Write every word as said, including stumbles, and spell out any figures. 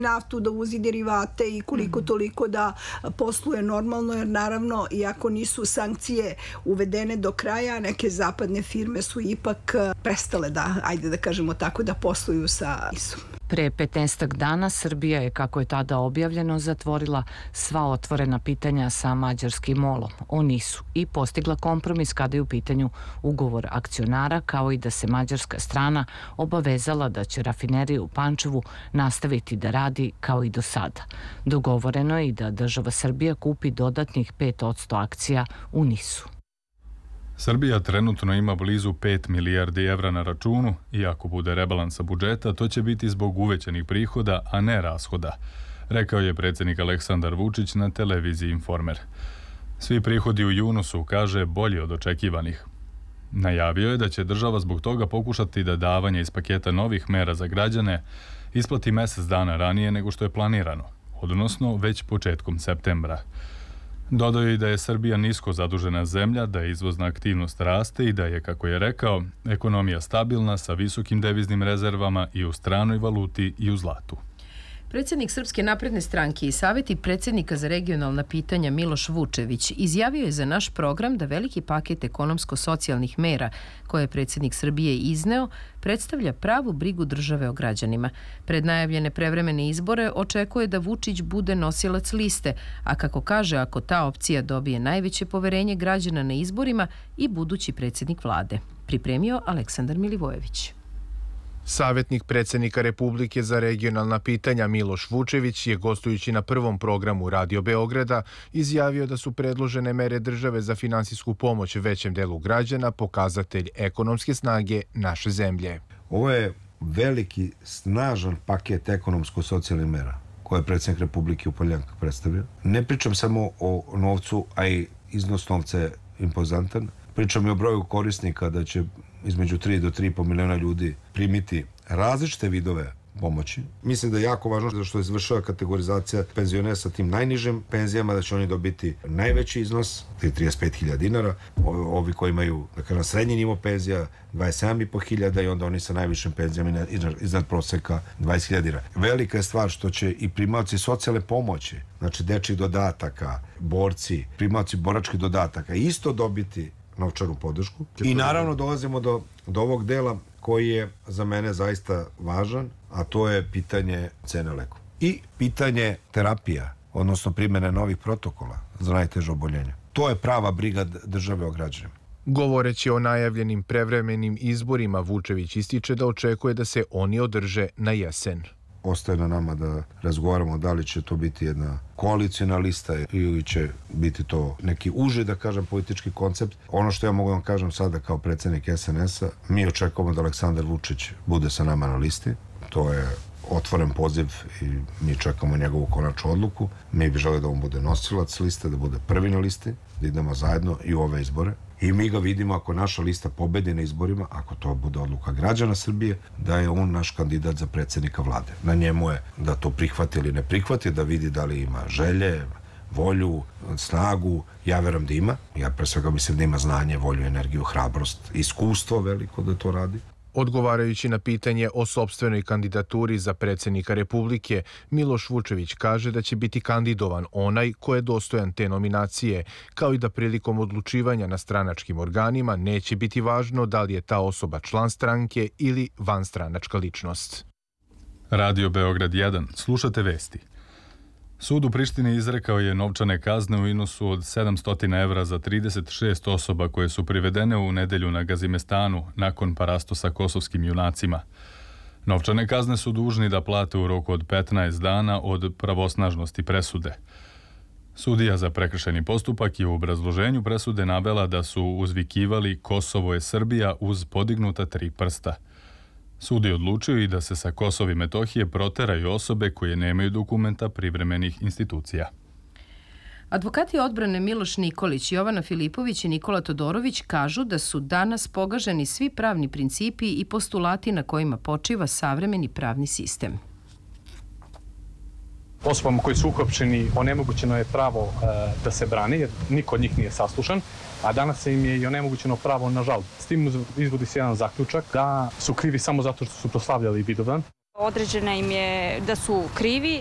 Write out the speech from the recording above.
naftu, da uvozi derivate i koliko toliko da posluje normalno, jer naravno, iako nisu sankcije uvedene do kraja, neke zapadne firme su ipak prestale da, ajde da kažemo tako, da posluju sa I S-om. Pre petnaestak dana Srbija je, kako je tada objavljeno, zatvorila sva otvorena pitanja sa mađarskim molom o NIS-u i postigla kompromis kada je u pitanju ugovor akcionara, kao i da se mađarska strana obavezala da će rafinerija u Pančevu nastaviti da radi kao i do sada. Dogovoreno je i da država Srbija kupi dodatnih pet posto akcija u NIS-u. Srbija trenutno ima blizu pet milijardi evra na računu i ako bude rebalansa budžeta, to će biti zbog uvećanih prihoda, a ne rashoda, rekao je predsjednik Aleksandar Vučić na televiziji Informer. Svi prihodi u junu su, kaže, bolji od očekivanih. Najavio je da će država zbog toga pokušati da davanje iz paketa novih mera za građane isplati mjesec dana ranije nego što je planirano, odnosno već početkom septembra. Dodao je i da je Srbija nisko zadužena zemlja, da je izvozna aktivnost raste i da je, kako je rekao, ekonomija stabilna sa visokim deviznim rezervama i u stranoj valuti i u zlatu. Predsjednik Srpske napredne stranke i savjetnik predsjednika za regionalna pitanja Miloš Vučević izjavio je za naš program da veliki paket ekonomsko-socijalnih mera koje je predsjednik Srbije izneo predstavlja pravu brigu države o građanima. Pred najavljene prevremene izbore očekuje da Vučić bude nosilac liste, a kako kaže, ako ta opcija dobije najveće poverenje građana na izborima, i budući predsjednik vlade. Pripremio Aleksandar Milivojević. Savjetnik predsjednika Republike za regionalna pitanja Miloš Vučević je, gostujući na prvom programu Radio Beograda, izjavio da su predložene mere države za finansijsku pomoć većem delu građana pokazatelj ekonomske snage naše zemlje. Ovo je veliki, snažan paket ekonomsko-socijalnih mera koje je predsjednik Republike u ponedjeljak predstavio. Ne pričam samo o novcu, a i iznos novca je impozantan. Pričam i o broju korisnika, da će između tri do tri i po miliona ljudi primiti različite vidove pomoći. Mislim da je jako važno da što je izvršava kategorizacija penzionera sa tim najnižim penzijama, da će oni dobiti najveći iznos, trideset pet hiljada dinara, ovi koji imaju, da kažem, srednji nivo penzija, dvadeset sedam i po hiljada, i onda oni sa najvišim penzijama iznad proseka dvadeset hiljada dinara. Velika je stvar što će i primaoci socijalne pomoći, znači dečjih dodataka, borci, primaoci boračkih dodataka, isto dobiti novčanu podršku. I naravno dolazimo do, do ovog dela koji je za mene zaista važan, a to je pitanje cene lekova. I pitanje terapija, odnosno primjene novih protokola za najteže oboljenja. To je prava briga države o građanima. Govoreći o najavljenim prevremenim izborima, Vučević ističe da očekuje da se oni održe na jesen. Ostaje na nama da razgovaramo da li će to biti jedna koalicijna lista ili će biti to neki uži, da kažem, politički koncept. Ono što ja mogu vam kažem sada kao predsjednik S N S-a, mi očekujemo da Aleksandar Vučić bude sa nama na listi. To je otvoren poziv i mi čekamo njegovu konačnu odluku. Mi bi želeli da on bude nosilac liste, da bude prvi na listi, da idemo zajedno i u ove izbore. I mi ga vidimo, ako naša lista pobedi na izborima, ako to bude odluka građana Srbije, da je on naš kandidat za predsjednika vlade. Na njemu je da to prihvati ili ne prihvati, da vidi da li ima želje, volju, snagu. Ja verujem da ima. Ja pre svega mislim da ima znanje, volju, energiju, hrabrost, iskustvo veliko da to radi. Odgovarajući na pitanje o sopstvenoj kandidaturi za predsjednika Republike, Miloš Vučević kaže da će biti kandidovan onaj ko je dostojan te nominacije, kao i da prilikom odlučivanja na stranačkim organima neće biti važno da li je ta osoba član stranke ili vanstranačka ličnost. Radio Beograd jedan. Slušate vesti. Sud u Prištini izrekao je novčane kazne u iznosu od sedamsto evra za trideset šest osoba koje su privedene u nedelju na Gazimestanu nakon parasto sa kosovskim junacima. Novčane kazne su dužni da plate u roku od petnaest dana od pravosnažnosti presude. Sudija za prekršajni postupak je u obrazloženju presude navela da su uzvikivali Kosovo je Srbija uz podignuta tri prsta. Sud je odlučio i da se sa Kosova i Metohije proteraju osobe koje nemaju dokumenta privremenih institucija. Advokati odbrane Miloš Nikolić, Jovana Filipović i Nikola Todorović kažu da su danas pogaženi svi pravni principi i postulati na kojima počiva savremeni pravni sistem. Osobama koji su uhapšeni onemogućeno je pravo e, da se brane, jer niko od njih nije saslušan, a danas im je i onemogućeno pravo na žalbu. S tim izvodi se jedan zaključak da su krivi samo zato što su proslavljali Vidovdan. Određena im je da su krivi